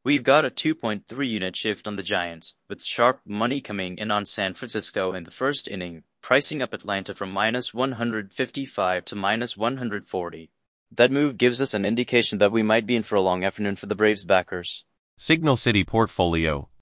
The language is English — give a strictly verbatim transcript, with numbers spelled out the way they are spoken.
We've got a two point three unit shift on the Giants, with sharp money coming in on San Francisco in the first inning, pricing up Atlanta from minus one hundred fifty-five to minus one hundred forty. That move gives us an indication that we might be in for a long afternoon for the Braves backers. Signal City Portfolio.